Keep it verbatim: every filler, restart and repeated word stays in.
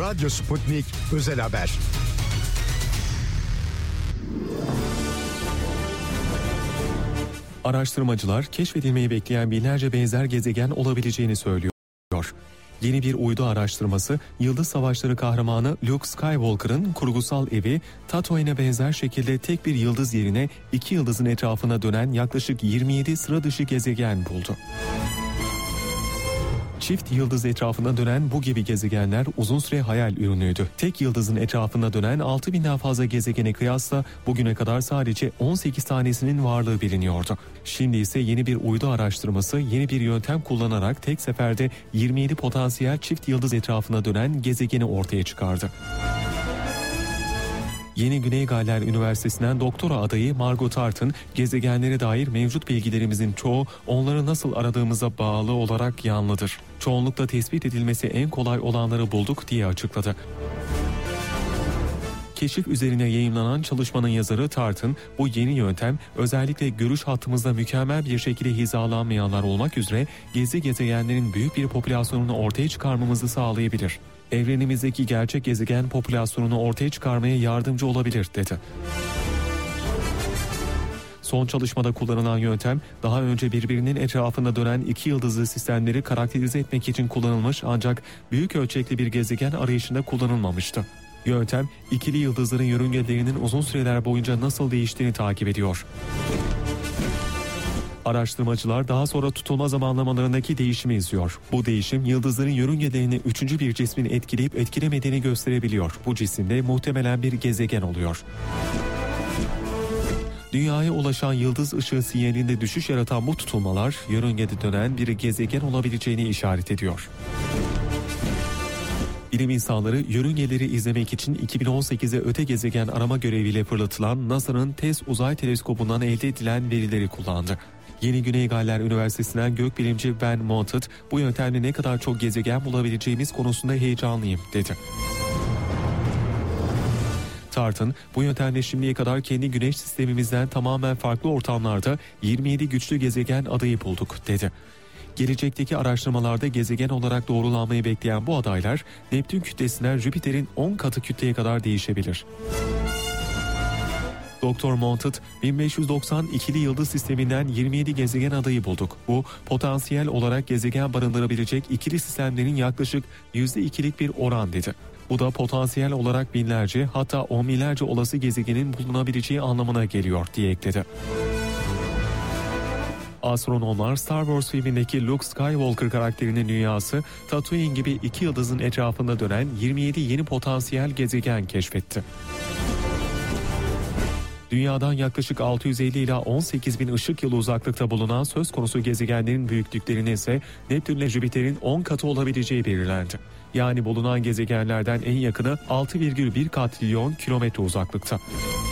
Radyo Sputnik Özel Haber. Araştırmacılar keşfedilmeyi bekleyen binlerce benzer gezegen olabileceğini söylüyor. Yeni bir uydu araştırması, Yıldız Savaşları kahramanı Luke Skywalker'ın kurgusal evi Tatooine'e benzer şekilde tek bir yıldız yerine iki yıldızın etrafına dönen yaklaşık yirmi yedi sıra dışı gezegen buldu. Çift yıldız etrafında dönen bu gibi gezegenler uzun süre hayal ürünüydü. Tek yıldızın etrafında dönen altı binden fazla gezegene kıyasla bugüne kadar sadece on sekiz tanesinin varlığı biliniyordu. Şimdi ise yeni bir uydu araştırması yeni bir yöntem kullanarak tek seferde yirmi yedi potansiyel çift yıldız etrafında dönen gezegeni ortaya çıkardı. Yeni Güney Galler Üniversitesi'nden doktora adayı Margot Tart'ın gezegenlere dair mevcut bilgilerimizin çoğu onları nasıl aradığımıza bağlı olarak yanlıdır. Çoğunlukla tespit edilmesi en kolay olanları bulduk diye açıkladı. Keşif üzerine yayımlanan çalışmanın yazarı Tart'ın bu yeni yöntem özellikle görüş hattımızda mükemmel bir şekilde hizalanmayanlar olmak üzere gizli gezegenlerin büyük bir popülasyonunu ortaya çıkarmamızı sağlayabilir. Evrenimizdeki gerçek gezegen popülasyonunu ortaya çıkarmaya yardımcı olabilir dedi. Son çalışmada kullanılan yöntem daha önce birbirinin etrafında dönen iki yıldızlı sistemleri karakterize etmek için kullanılmış ancak büyük ölçekli bir gezegen arayışında kullanılmamıştı. Yöntem ikili yıldızların yörüngelerinin uzun süreler boyunca nasıl değiştiğini takip ediyor. Araştırmacılar daha sonra tutulma zamanlamalarındaki değişimi izliyor. Bu değişim yıldızların yörüngelerini üçüncü bir cismin etkileyip etkilemediğini gösterebiliyor. Bu cisim de muhtemelen bir gezegen oluyor. Dünyaya ulaşan yıldız ışığı sinyalinde düşüş yaratan bu tutulmalar yörüngede dönen bir gezegen olabileceğini işaret ediyor. Bilim insanları yörüngeleri izlemek için iki bin on sekize öte gezegen arama göreviyle fırlatılan NASA'nın TESS uzay teleskobundan elde edilen verileri kullandı. Yeni Güney Galler Üniversitesi'nden gökbilimci Ben Montet, bu yöntemle ne kadar çok gezegen bulabileceğimiz konusunda heyecanlıyım dedi. Tart'ın bu yöntemle şimdiye kadar kendi güneş sistemimizden tamamen farklı ortamlarda yirmi yedi güçlü gezegen adayı bulduk dedi. Gelecekteki araştırmalarda gezegen olarak doğrulanmayı bekleyen bu adaylar Neptün kütlesinden Jüpiter'in on katı kütleye kadar değişebilir. Doktor Montet, bin beş yüz doksan ikili yıldız sisteminden yirmi yedi gezegen adayı bulduk. Bu potansiyel olarak gezegen barındırabilecek ikili sistemlerin yaklaşık yüzde ikilik bir oran dedi. Bu da potansiyel olarak binlerce hatta on binlerce olası gezegenin bulunabileceği anlamına geliyor diye ekledi. Astronomlar Star Wars filmindeki Luke Skywalker karakterinin dünyası Tatooine gibi iki yıldızın etrafında dönen yirmi yedi yeni potansiyel gezegen keşfetti. Dünyadan yaklaşık altı yüz elli ila on sekiz bin ışık yılı uzaklıkta bulunan söz konusu gezegenlerin büyüklüklerinin ise Neptün ile Jüpiter'in on katı olabileceği belirlendi. Yani bulunan gezegenlerden en yakını altı virgül bir katrilyon kilometre uzaklıkta.